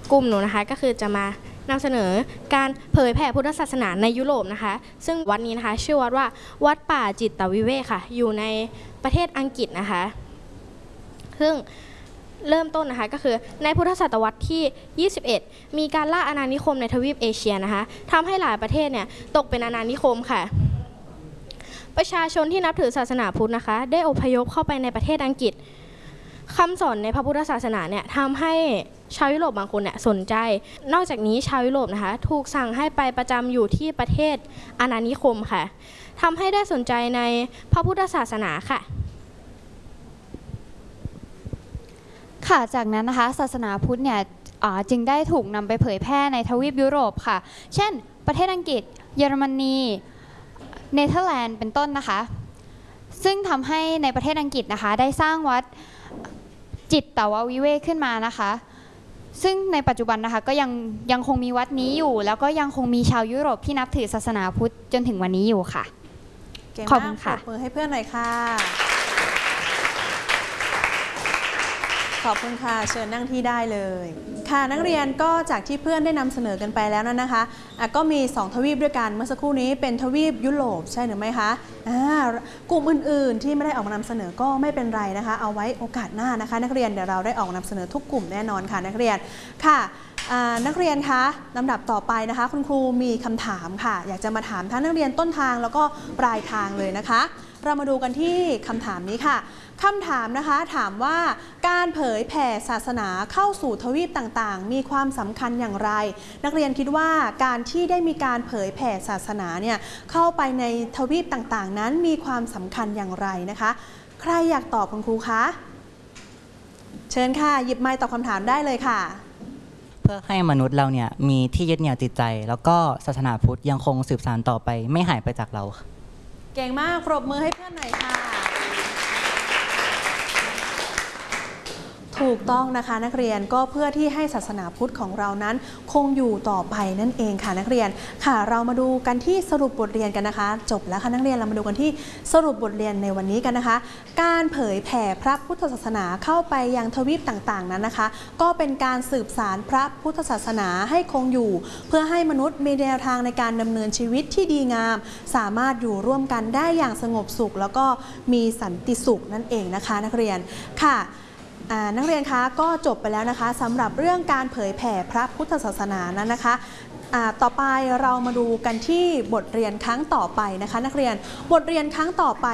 กลุ่มหนูนะคะก็คือจะมานำเสนอการเผยแผ่พุทธศาสนาในยุโรปนะคะซึ่งวัดนี้นะคะชื่อวัดว่าวัดป่าจิตวิเวกค่ะอยู่ในประเทศอังกฤษนะคะซึ่งเริ่มต้นนะคะก็คือในพุทธศตวรรษที่ 21 มีการล่าอาณานิคมในทวีปเอเชียนะคะทำให้หลายประเทศเนี่ยตกเป็นอาณานิคมค่ะประชาชนที่นับถือศาสนาพุทธนะคะได้อพยพเข้าไปในประเทศอังกฤษคำสอนในพระพุทธศาสนาเนี่ยทำให้ชาวยุโรปบางคนเนี่ยสนใจนอกจากนี้ชาวยุโรปนะคะถูกสั่งให้ไปประจำอยู่ที่ประเทศอาณานิคมค่ะทำให้ได้สนใจในพระพุทธศาสนาค่ะค่ะจากนั้นนะคะศาสนาพุทธเนี่ยจึงได้ถูกนำไปเผยแพร่ในทวีปยุโรปค่ะเช่นประเทศอังกฤษเยอรมนีเนเธอร์แลนด์เป็นต้นนะคะซึ่งทำให้ในประเทศอังกฤษนะคะได้สร้างวัดจิตวิเวกขึ้นมานะคะซึ่งในปัจจุบันนะคะก็ยังคงมีวัดนี้อยู่แล้วก็ยังคงมีชาวยุโรปที่นับถือศาสนาพุทธจนถึงวันนี้อยู่ค่ะขอบคุณค่ะปรบมือให้เพื่อนหน่อยค่ะขอบคุณค่ะเชิญนั่งที่ได้เลยค่ะนักเรียนก็จากที่เพื่อนได้นำเสนอกันไปแล้วนั้นนะคะก็มี2ทวีปด้วยกันเมื่อสักครู่นี้เป็นทวีปยุโรปใช่หรือไม่คะกลุ่มอื่นๆที่ไม่ได้ออกมานำเสนอก็ไม่เป็นไรนะคะเอาไว้โอกาสหน้านะคะนักเรียนเดี๋ยวเราได้ออกนำเสนอทุกกลุ่มแน่นอนค่ะนักเรียนค่ะนักเรียนคะลำดับต่อไปนะคะคุณครูมีคำถามค่ะอยากจะมาถามทั้งนักเรียนต้นทางแล้วก็ปลายทางเลยนะคะเรามาดูกันที่คำถามนี้ค่ะคำถามนะคะถามว่าการเผยแผ่ศาสนาเข้าสู่ทวีปต่างๆมีความสำคัญอย่างไรนักเรียนคิดว่าการที่ได้มีการเผยแผ่ศาสนาเนี่ยเข้าไปในทวีปต่างๆนั้นมีความสำคัญอย่างไรนะคะใครอยากตอบคุณครูคะเชิญค่ะหยิบไมค์ตอบคำถามได้เลยค่ะเพื่อให้มนุษย์เราเนี่ยมีที่ยึดเหนี่ยวจิตใจแล้วก็ศาสนาพุทธยังคงสืบสานต่อไปไม่หายไปจากเราเก่งมากปรบมือให้เพื่อนหน่อยค่ะถูกต้องนะคะนักเรียนก็เพื่อที่ให้ศาสนาพุทธของเรานั้นคงอยู่ต่อไปนั่นเองค่ะนักเรียนค่ะเรามาดูกันที่สรุปบทเรียนกันนะคะจบแล้วค่ะนักเรียนเรามาดูกันที่สรุปบทเรียนในวันนี้กันนะคะการเผยแผ่พระพุทธศาสนาเข้าไปยังทวีปต่างๆนั้นนะคะก็เป็นการสืบสานพระพุทธศาสนาให้คงอยู่เพื่อให้มนุษย์มีแนวทางในการดำเนินชีวิตที่ดีงามสามารถอยู่ร่วมกันได้อย่างสงบสุขแล้วก็มีสันติสุขนั่นเองนะคะนักเรียนค่ะนักเรียนคะก็จบไปแล้วนะคะสำหรับเรื่องการเผยแผ่พระพุทธศาสนานั้นนะคะต่อไปเรามาดูกันที่บทเรียนครั้งต่อไปนะคะนักเรียนบทเรียนครั้งต่อไป